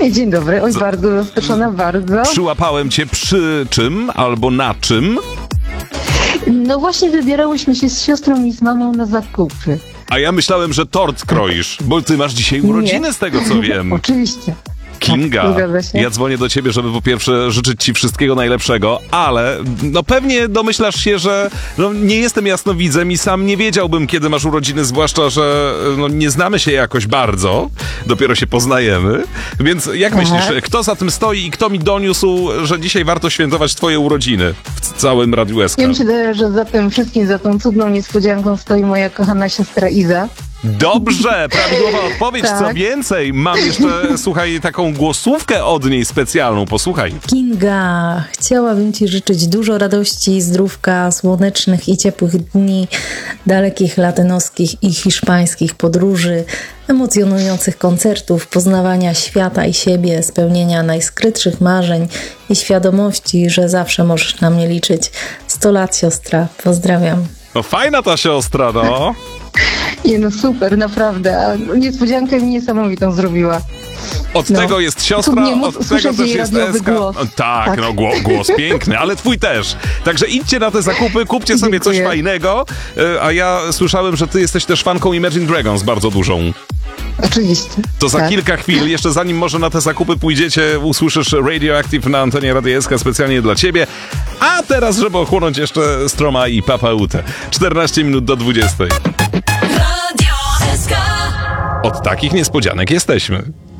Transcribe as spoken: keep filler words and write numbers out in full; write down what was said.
Dzień dobry, oj, bardzo zaskoczona, bardzo. Przyłapałem cię przy czym albo na czym? No właśnie wybierałyśmy się z siostrą i z mamą na zakupy. A ja myślałem, że tort kroisz, bo ty masz dzisiaj urodziny, Nie. z tego co wiem. Oczywiście. Kinga, Tak, zgadza się. ja dzwonię do ciebie, żeby po pierwsze życzyć ci wszystkiego najlepszego, ale no pewnie domyślasz się, że no, nie jestem jasnowidzem i sam nie wiedziałbym, kiedy masz urodziny, zwłaszcza, że no, nie znamy się jakoś bardzo, dopiero się poznajemy, więc jak Aha. myślisz, kto za tym stoi i kto mi doniósł, że dzisiaj warto świętować twoje urodziny w całym Radiu S K? Ja myślę, że za tym wszystkim, za tą cudną niespodzianką stoi moja kochana siostra Iza. Dobrze, prawidłowa odpowiedź. Tak. Co więcej, mam jeszcze, słuchaj, taką głosówkę od niej specjalną. Posłuchaj. Kinga, chciałabym Ci życzyć dużo radości, zdrówka, słonecznych i ciepłych dni, dalekich latynoskich i hiszpańskich podróży, emocjonujących koncertów, poznawania świata i siebie, spełnienia najskrytszych marzeń i świadomości, że zawsze możesz na mnie liczyć. sto lat, siostra. Pozdrawiam. No fajna ta siostra, no. Nie no super, naprawdę. A niespodziankę mi niesamowitą zrobiła. Od No. tego jest siostra, Cudnie mów- od tego słyszeć też jej jest radiowy S K. głos. Tak, Tak. no głos, głos piękny, ale twój też. Także idźcie na te zakupy, kupcie sobie coś Dziękuję. fajnego. E, A ja słyszałem, że ty jesteś też fanką Imagine Dragons bardzo dużą. Oczywiście. To za tak. kilka chwil, jeszcze zanim może na te zakupy pójdziecie, usłyszysz Radioactive na antenie Radia S K specjalnie dla ciebie. A teraz, żeby ochłonąć jeszcze Stroma i Papa Utę. czternaście minut do dwudziestej. Radio S K. Od takich niespodzianek jesteśmy.